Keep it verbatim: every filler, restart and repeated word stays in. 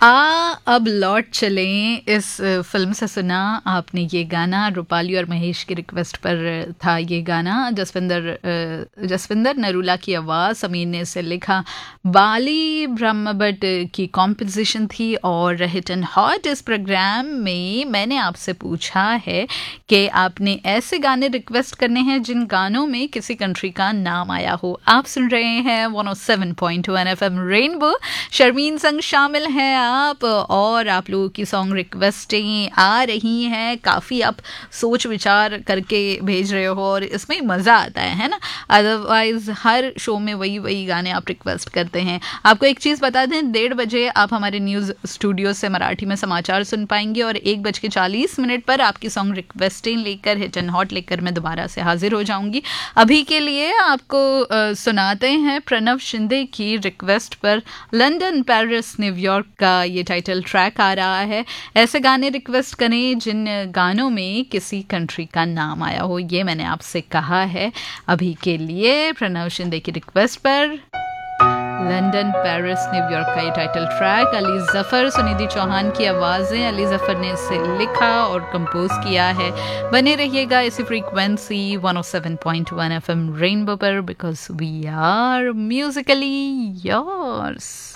आ अब लौट चलें इस फिल्म से सुना आपने ये गाना। रूपाली और महेश की रिक्वेस्ट पर था ये गाना। जसविंदर जसविंदर नरूला की आवाज़, समीर ने इसे लिखा। बाली ब्रह्म भट्ट की कॉम्पोजिशन थी। और हिट एंड हॉट इस प्रोग्राम में मैंने आपसे पूछा है कि आपने ऐसे गाने रिक्वेस्ट करने हैं जिन गानों में किसी कंट्री का नाम आया हो। आप सुन रहे हैं one O seven point one F M rainbow. Sharmin संग शामिल हैं आप, और आप लोगों की सॉन्ग रिक्वेस्टें आ रही हैं। काफ़ी आप सोच विचार करके भेज रहे हो और इसमें मज़ा आता है है ना। अदरवाइज हर शो में वही वही गाने आप रिक्वेस्ट करते हैं। आपको एक चीज़ बता दें, डेढ़ बजे आप हमारे न्यूज़ स्टूडियो से मराठी में समाचार सुन पाएंगे और एक बज के चालीस मिनट पर आपकी सॉन्ग रिक्वेस्टें लेकर, हिट एंड हॉट लेकर मैं दोबारा से हाजिर हो जाऊंगी। अभी के लिए आपको आ, सुनाते हैं प्रणव शिंदे की रिक्वेस्ट पर लंदन, पेरिस, न्यूयॉर्क का ये टाइटल ट्रैक आ रहा है। ऐसे गाने रिक्वेस्ट करें जिन गानों में किसी कंट्री का नाम आया हो, ये मैंने आपसे कहा है। अभी के लिए प्रणव शिंदे की रिक्वेस्ट पर लंदन, पेरिस, न्यूयॉर्क का ये टाइटल ट्रैक। अली जफ़र, सुनिधि चौहान की आवाज़ें। अली जफ़र ने इसे लिखा और कंपोज किया है। बने रहिएगा इसी frequency one O seven point one F M rainbow पर, because we are Musically yours.